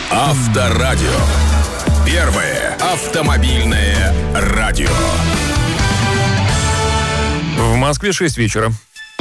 Авторадио. Первое автомобильное радио. В Москве 6 вечера.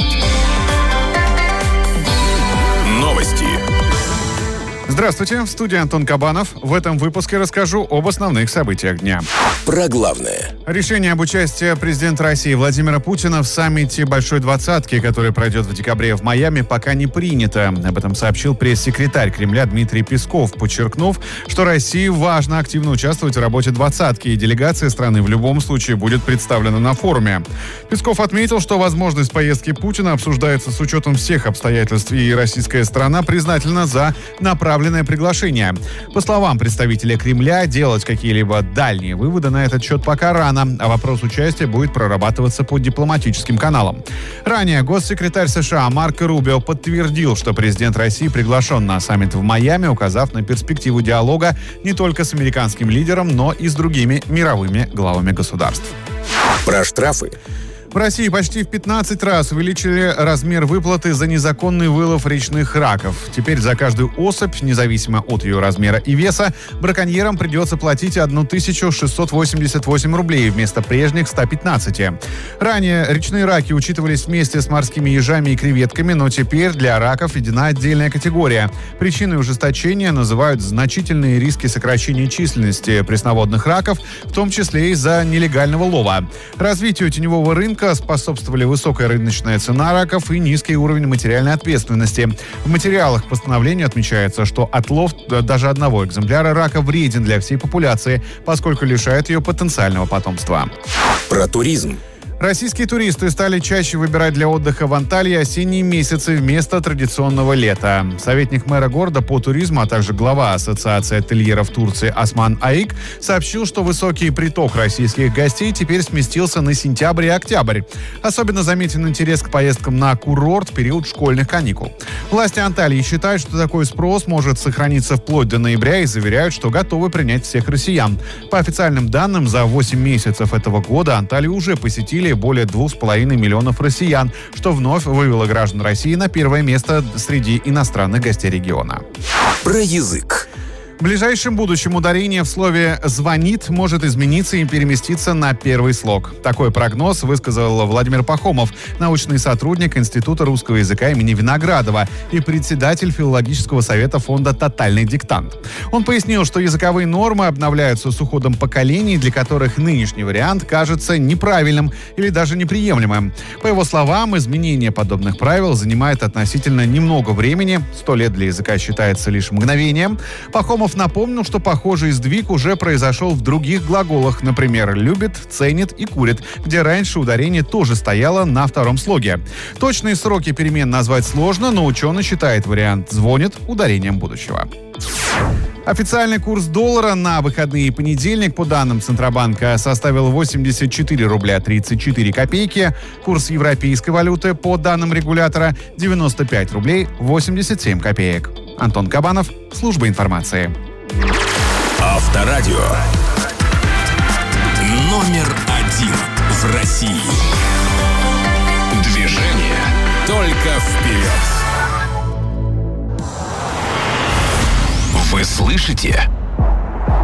Новости. Здравствуйте, в студии Антон Кабанов. В этом выпуске расскажу об основных событиях дня. Про главное. Решение об участии президента России Владимира Путина в саммите Большой Двадцатки, который пройдет в декабре в Майами, пока не принято. Об этом сообщил пресс-секретарь Кремля Дмитрий Песков, подчеркнув, что России важно активно участвовать в работе двадцатки, и делегация страны в любом случае будет представлена на форуме. Песков отметил, что возможность поездки Путина обсуждается с учетом всех обстоятельств, и российская сторона признательна за направленное приглашение. По словам представителя Кремля, делать какие-либо дальние выводы на этот счет пока рано, а вопрос участия будет прорабатываться по дипломатическим каналам. Ранее госсекретарь США Марко Рубио подтвердил, что президент России приглашен на саммит в Майами, указав на перспективу диалога не только с американским лидером, но и с другими мировыми главами государств. Про штрафы. В России почти в 15 раз увеличили размер выплаты за незаконный вылов речных раков. Теперь за каждую особь, независимо от ее размера и веса, браконьерам придется платить 1688 рублей вместо прежних 115. Ранее речные раки учитывались вместе с морскими ежами и креветками, но теперь для раков введена отдельная категория. Причиной ужесточения называют значительные риски сокращения численности пресноводных раков, в том числе из-за нелегального лова. Развитию теневого рынка способствовали высокая рыночная цена раков и низкий уровень материальной ответственности. В материалах постановления отмечается, что отлов даже одного экземпляра рака вреден для всей популяции, поскольку лишает ее потенциального потомства. Про туризм. Российские туристы стали чаще выбирать для отдыха в Анталии осенние месяцы вместо традиционного лета. Советник мэра города по туризму, а также глава Ассоциации ательеров Турции Осман Аик сообщил, что высокий приток российских гостей теперь сместился на сентябрь и октябрь. Особенно заметен интерес к поездкам на курорт в период школьных каникул. Власти Анталии считают, что такой спрос может сохраниться вплоть до ноября, и заверяют, что готовы принять всех россиян. По официальным данным, за 8 месяцев этого года Анталию уже посетили более 2,5 миллионов россиян, что вновь вывело граждан России на первое место среди иностранных гостей региона. Про язык. В ближайшем будущем ударение в слове «звонит» может измениться и переместиться на первый слог. Такой прогноз высказал Владимир Пахомов, научный сотрудник Института русского языка имени Виноградова и председатель филологического совета фонда «Тотальный диктант». Он пояснил, что языковые нормы обновляются с уходом поколений, для которых нынешний вариант кажется неправильным или даже неприемлемым. По его словам, изменение подобных правил занимает относительно немного времени. 100 лет для языка считается лишь мгновением. Пахомов напомнил, что похожий сдвиг уже произошел в других глаголах, например, «любит», «ценит» и «курит», где раньше ударение тоже стояло на втором слоге. Точные сроки перемен назвать сложно, но ученый считает вариант «звонит» ударением будущего. Официальный курс доллара на выходные и понедельник, по данным Центробанка, составил 84 рубля 34 копейки. Курс европейской валюты, по данным регулятора, 95 рублей 87 копеек. Антон Кабанов, служба информации. Авторадио. Номер 1 в России. Движение только вперед. Вы слышите?